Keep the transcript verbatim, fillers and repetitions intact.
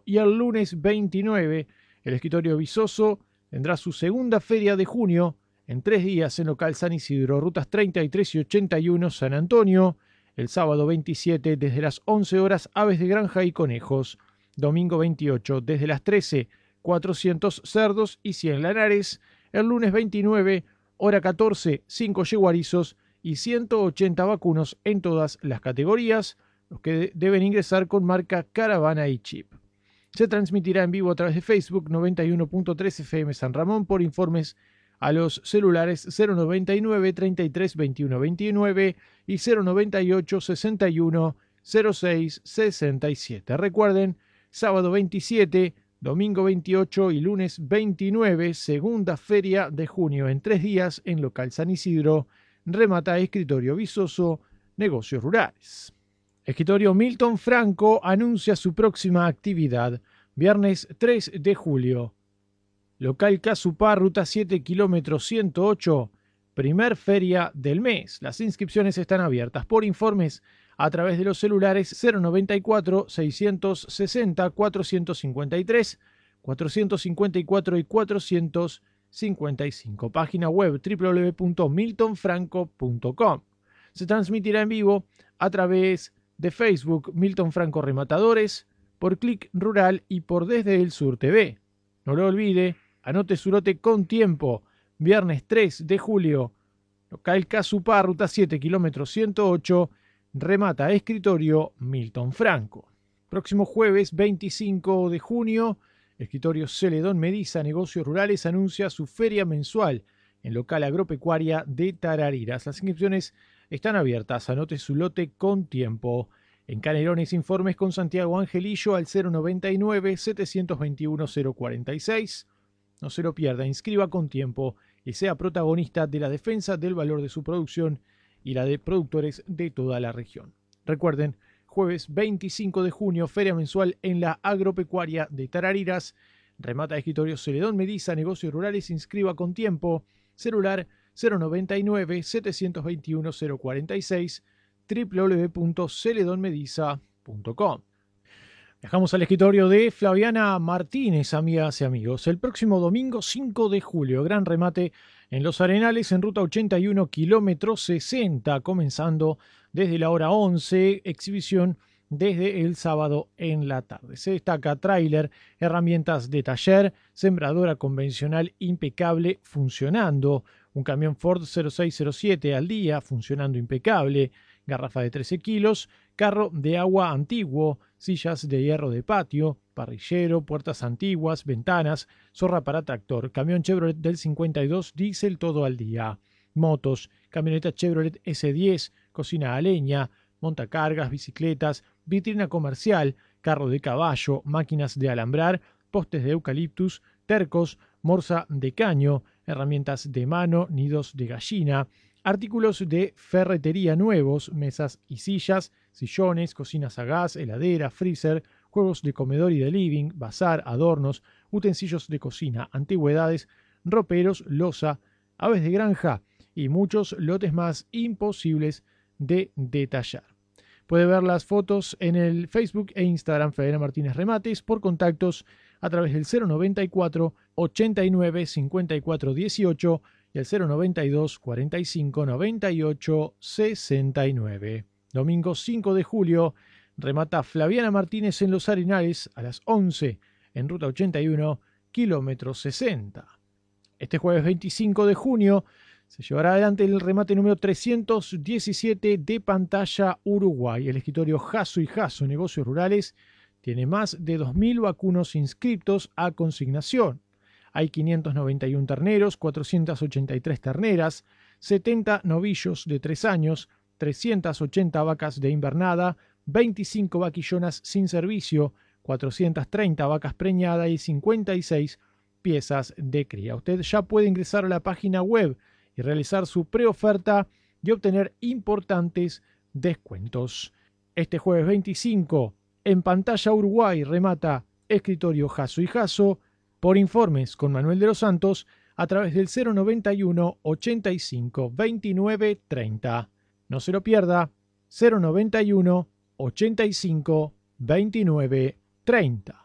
y el lunes veintinueve, el escritorio Visoso tendrá su segunda feria de junio en tres días en local San Isidro, rutas treinta y tres y ochenta y uno San Antonio. El sábado veintisiete, desde las once horas, aves de granja y conejos. Domingo veintiocho, desde las trece, cuatrocientos cerdos y cien lanares. El lunes veintinueve, hora catorce, cinco yeguarizos y ciento ochenta vacunos en todas las categorías, los que deben ingresar con marca caravana y chip. Se transmitirá en vivo a través de Facebook noventa y uno punto tres F M San Ramón. Por informes a los celulares cero noventa y nueve, treinta y tres, veintiuno veintinueve y cero noventa y ocho, sesenta y uno, cero seis, sesenta y siete. Recuerden, sábado veintisiete, domingo veintiocho y lunes veintinueve, segunda feria de junio en tres días en local San Isidro. Remata escritorio Visoso, negocios rurales. Escritorio Milton Franco anuncia su próxima actividad, viernes tres de julio. Local Casupá, ruta siete, kilómetro ciento ocho, primer feria del mes. Las inscripciones están abiertas. Por informes a través de los celulares cero noventa y cuatro, seiscientos sesenta, cuatrocientos cincuenta y tres, cuatrocientos cincuenta y cuatro y cuatrocientos cincuenta y cinco. Página web doble u doble u doble u punto milton franco punto com. Se transmitirá en vivo a través de Facebook Milton Franco Rematadores, por Clic Rural y por Desde el Sur T V. No lo olvide, anote su lote con tiempo. Viernes tres de julio, local Casupá, ruta siete, kilómetro ciento ocho, remata escritorio Milton Franco. Próximo jueves veinticinco de junio, escritorio Celedón Mediza, negocios rurales, anuncia su feria mensual en local agropecuaria de Tarariras. Las inscripciones están abiertas, anote su lote con tiempo. En Canelones, informes con Santiago Angelillo al cero noventa y nueve, setecientos veintiuno, cero cuarenta y seis. No se lo pierda, inscriba con tiempo y sea protagonista de la defensa del valor de su producción y la de productores de toda la región. Recuerden, jueves veinticinco de junio, feria mensual en la agropecuaria de Tarariras. Remata escritorio Celedón Mediza, negocios rurales, inscriba con tiempo. Celular cero noventa y nueve, setecientos veintiuno, cero cuarenta y seis, doble u doble u doble u punto celedon mediza punto com. Viajamos al escritorio de Flaviana Martínez, amigas y amigos. El próximo domingo cinco de julio, gran remate en Los Arenales en ruta ochenta y uno, kilómetro sesenta, comenzando desde la hora once, exhibición desde el sábado en la tarde. Se destaca tráiler, herramientas de taller, sembradora convencional impecable funcionando, un camión Ford cero seis cero siete al día funcionando impecable, garrafa de trece kilos, carro de agua antiguo, sillas de hierro de patio, parrillero, puertas antiguas, ventanas, zorra para tractor, camión Chevrolet del cincuenta y dos, diésel todo al día, motos, camioneta Chevrolet ese diez, cocina a leña, montacargas, bicicletas, vitrina comercial, carro de caballo, máquinas de alambrar, postes de eucaliptus, tercos, morsa de caño, herramientas de mano, nidos de gallina, artículos de ferretería nuevos, mesas y sillas, sillones, cocinas a gas, heladera, freezer, juegos de comedor y de living, bazar, adornos, utensilios de cocina, antigüedades, roperos, loza, aves de granja y muchos lotes más imposibles de detallar. Puede ver las fotos en el Facebook e Instagram Flaviana Martínez Remates, por contactos a través del cero noventa y cuatro, ochenta y nueve, cincuenta y cuatro dieciocho y el cero noventa y dos, cuarenta y cinco, noventa y ocho, sesenta y nueve. Domingo cinco de julio, remata Flaviana Martínez en Los Arenales a las once en ruta ochenta y uno, kilómetro sesenta. Este jueves veinticinco de junio se llevará adelante el remate número trescientos diecisiete de Pantalla Uruguay. El escritorio Jasso y Jasso Negocios Rurales tiene más de dos mil vacunos inscriptos a consignación. Hay quinientos noventa y uno terneros, cuatrocientas ochenta y tres terneras, setenta novillos de tres años, trescientas ochenta vacas de invernada, veinticinco vaquillonas sin servicio, cuatrocientas treinta vacas preñadas y cincuenta y seis piezas de cría. Usted ya puede ingresar a la página web y realizar su preoferta y obtener importantes descuentos. Este jueves veinticinco, en Pantalla Uruguay, remata escritorio Jasso y Jasso. Por informes con Manuel de los Santos a través del cero noventa y uno, ochenta y cinco, veintinueve, treinta. No se lo pierda, cero noventa y uno, ochenta y cinco, veintinueve, treinta.